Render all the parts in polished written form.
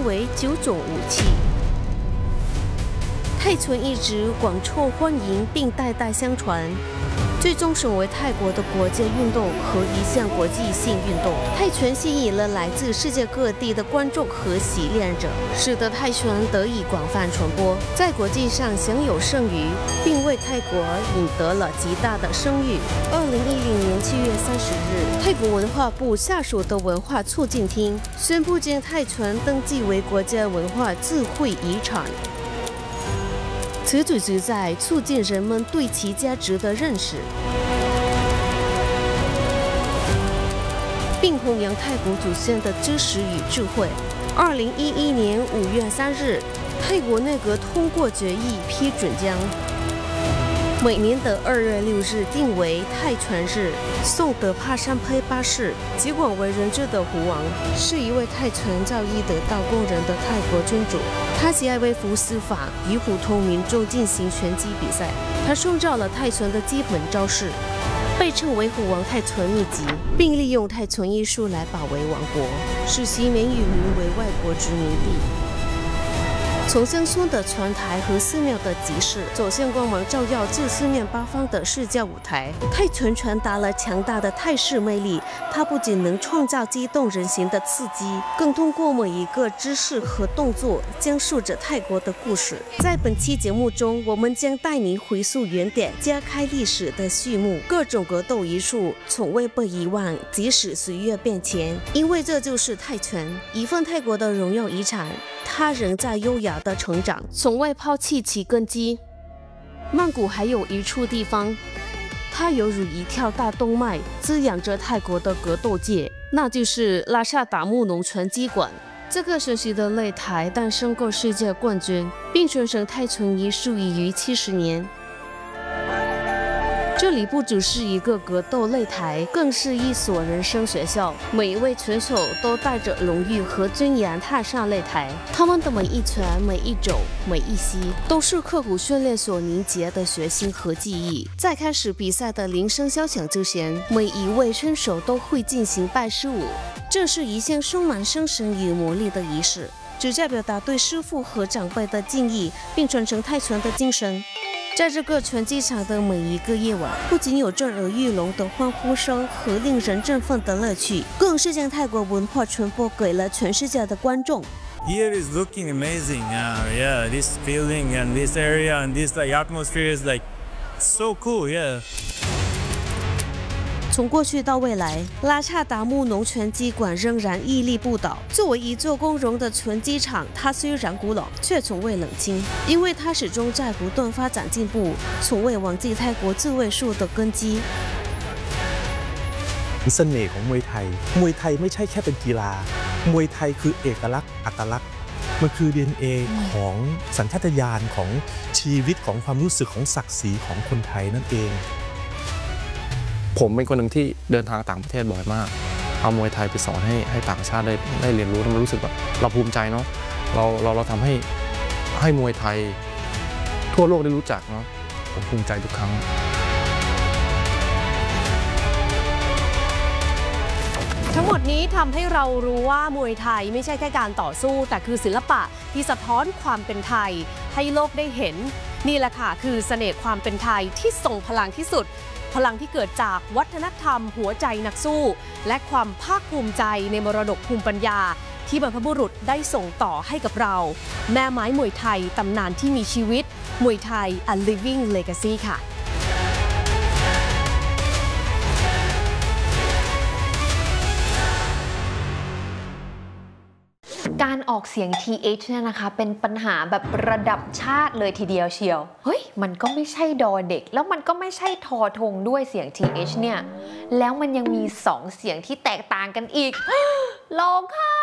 为9种武器。泰拳一直广受欢迎并代代相传，最终成为泰国的国际运动和一项国际性运动。泰拳吸引了来自世界各地的观众和习练者，使得泰拳得以广泛传播，在国际上享有盛誉，并为泰国赢得了极大的声誉。2010年7月30日，泰国文化部下属的文化促进厅宣布将泰拳登记为国家文化智慧遗产。此举旨在促进人们对其价值的认识，并弘扬泰国祖先的知识与智慧。2011年5月3日，泰国内阁通过决议，批准将每年的2月6日定为泰拳日。宋德帕山佩巴士，极广为人知的胡王，是一位泰拳造诣得到公认的泰国君主。他喜爱微服私访，与普通民众进行拳击比赛。他创造了泰拳的基本招式，被称为虎王泰拳秘籍，并利用泰拳艺术来保卫王国，使其免于沦为外国殖民地。从乡村的拳台和寺庙的集市，走向光芒照耀至四面八方的世界舞台。泰拳传达了强大的泰式魅力，它不仅能创造激动人心的刺激，更通过每一个姿势和动作，讲述着泰国的故事。在本期节目中，我们将带您回溯原点，揭开历史的序幕，各种格斗艺术从未被遗忘，即使岁月变迁，因为这就是泰拳，一份泰国的荣耀遗产。它仍在优雅的成长，从未抛弃其根基。曼谷还有一处地方，它犹如一条大动脉，滋养着泰国的格斗界，那就是拉萨达慕农拳击馆。这个神奇的擂台诞生过世界冠军，并传承泰拳艺术已逾70年。这里不只是一个格斗擂台，更是一所人生学校。每一位拳手都带着荣誉和尊严踏上擂台，他们的每一拳、每一肘、每一膝，都是刻苦训练所凝结的决心和记忆。在开始比赛的铃声敲响之前，每一位选手都会进行拜师舞，这是一项充满精神与魔力的仪式，旨在表达对师父和长辈的敬意，并传承泰拳的精神。在这个拳击场的每一个夜晚，不仅有震耳欲聋的欢呼声和令人振奋的乐趣，更是将泰国文化传播给了全世界的观众。 Here is looking amazing. Yeah, this feeling and this area and this atmosphere is so cool. Yeah. 从过去到未来，拉萨达慕农拳击馆仍然屹立不倒。作为一座公荣的拳击场，它虽然古老，却从未冷清，因为它始终在不断发展进步，从未忘记泰国自卫术的根基。 เสน่ห์ของมวยไทยไม่ใช่แค่เป็นกีฬามวยไทยคือเอกลักษณ์อัตลักษณ์มันคือ DNA ของสัญชาตญาณของชีวิตของความรู้สึกของศักดิ์ศรีของคนไทยนั่นเองผมเป็นคนหนึ่งที่เดินทางต่างประเทศบ่อยมากเอามวยไทยไปสอนให้ต่างชาติได้เรียนรู้แล้วมันรู้สึกแบบเราภูมิใจเนาะเราทำให้มวยไทยทั่วโลกได้รู้จักเนาะผมภูมิใจทุกครั้งทั้งหมดนี้ทำให้เรารู้ว่ามวยไทยไม่ใช่แค่การต่อสู้แต่คือศิลปะที่สะท้อนความเป็นไทยให้โลกได้เห็นนี่แหละค่ะคือเสน่ห์ความเป็นไทยที่ทรงพลังที่สุดพลังที่เกิดจากวัฒนธรรมหัวใจนักสู้และความภาคภูมิใจในมรดกภูมิปัญญาที่บรรพบุรุษได้ส่งต่อให้กับเราแม่ไม้มวยไทยตำนานที่มีชีวิตมวยไทย A Living Legacy ค่ะการออกเสียง TH เนี่ยนะคะเป็นปัญหาแบบระดับชาติเลยทีเดียวเชียวเฮ้ยมันก็ไม่ใช่ดอเด็กแล้วมันก็ไม่ใช่ทอทงด้วยเสียง TH เนี่ยแล้วมันยังมี2เสียงที่แตกต่างกันอีก ร้องไห้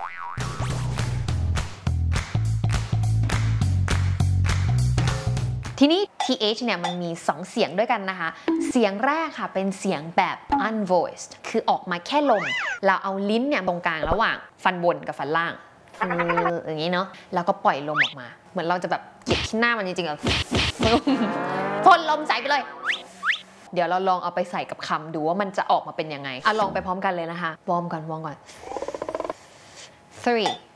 ทีนี้ TH เนี่ยมันมี2เสียงด้วยกันนะคะเสียงแรกค่ะเป็นเสียงแบบ unvoiced คือออกมาแค่ลมเราเอาลิ้นเนี่ยตรงกลางระหว่างฟันบนกับฟันล่างอย่างนี้เนาะแล้วก็ปล่อยลมออกมาเหมือนเราจะแบบเก็บที่หน้ามันจริงๆอะพ่นลมใส่ไปเลยเดี๋ยวเราลองเอาไปใส่กับคำดูว่ามันจะออกมาเป็นยังไงลองไปพร้อมกันเลยนะคะวอร์มก่อน 3